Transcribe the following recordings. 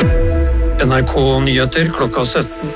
NRK Nyheter klokka 17.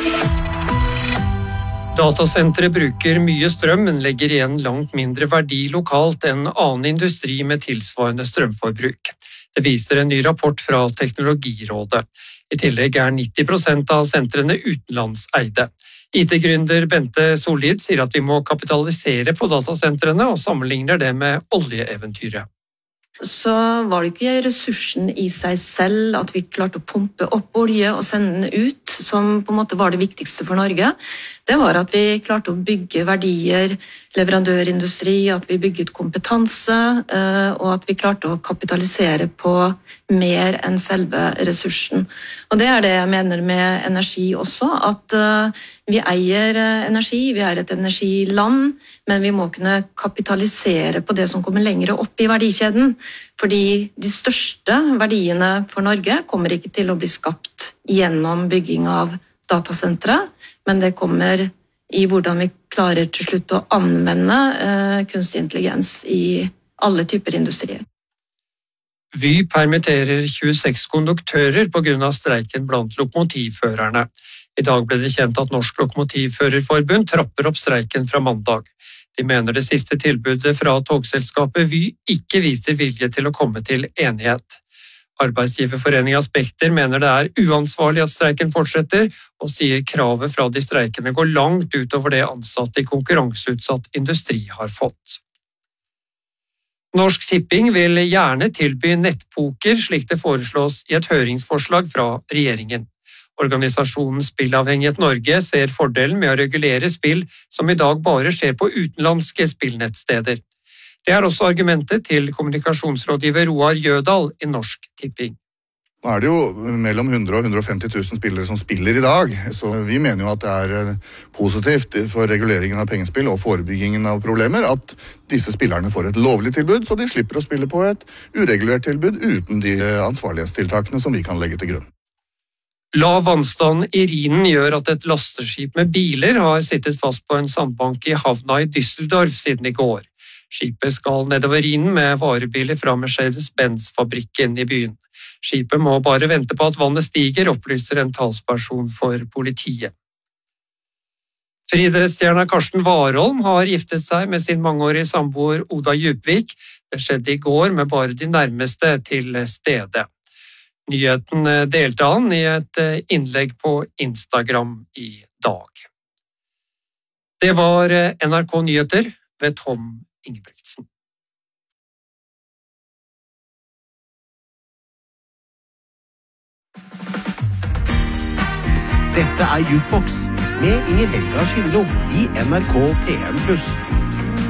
Datasentre bruker mye strøm, men legger igjen langt mindre verdi lokalt enn annen industri med tilsvarende strømforbruk. Det viser en ny rapport fra Teknologirådet. I tillegg er 90% av sentrene utenlandseide. IT-gründer Bente Sollid sier at vi må kapitalisere på datasentrene og sammenligner det med oljeeventyret. Så var det ikke ressursen i seg selv at vi klarte å pumpe opp olje og sende den ut, som på en måte var det viktigste for Norge. Det var at vi klarte å bygge verdier, leverandørindustri, at vi bygget kompetanse, og at vi klarte å kapitalisere på mer enn selve ressursen. Og det er det jeg mener med energi også, at vi eier energi, vi er et energiland, men vi må kunne kapitalisere på det som kommer lenger opp i verdikjeden. Fordi de største verdiene for Norge kommer ikke til å bli skapt gjennom bygging av datasentre, men det kommer i hvordan vi klarer til slutt å anvende kunstig intelligens i alle typer industrier. Vy permitterer 26 konduktører på grunn av streiken blant lokomotivførerne. I dag ble det kjent at Norsk Lokomotivførerforbund trapper opp streiken fra mandag. De mener det siste tilbudet fra togselskapet Vy ikke viser vilje til å komme til enighet. Arbeidsgiverforeningen Spekter mener det er uansvarlig at streiken fortsetter, og sier kravet fra de streikende går langt utover det ansatte i konkurranseutsatt industri har fått. Norsk Tipping vil gjerne tilby nettpoker, slik det foreslås i et høringsforslag fra regjeringen. Organisasjonen Spillavhengighet Norge ser fordelen med å regulere spill som i dag bare skjer på utenlandske spillnettsteder. Det er også argumentet til kommunikasjonsrådgiver Roar Jødal i Norsk Tipping. Nå er det jo mellom 100 og 150 000 spillere som spiller i dag, så vi mener jo at det er positivt for reguleringen av pengespill og forebyggingen av problemer at disse spillerne får et lovlig tilbud, så de slipper å spille på et uregulert tilbud uten de ansvarlighetstiltakene som vi kan legge til grunn. Lav vannstand i Rhinen gjør at et lasteskip med biler har sittet fast på en sandbank i havna i Düsseldorf siden i går. Skipet skal nedover Rhinen med varebiler fra Mercedes-Benz-fabrikken i byen. Skipet må bare vente på at vannet stiger, opplyser en talsperson for politiet. Friidrettsstjerna Karsten Warholm har giftet seg med sin mangeårige samboer Oda Djupvik. Det skjedde i går med bare de nærmeste til stedet. Nyheten delte han i et innlegg på Instagram i dag. Det var NRK Nyheter ved Tom Ingebrigtsen. Dette er Jukebox med Inger Helga Skindlo i NRK P1+.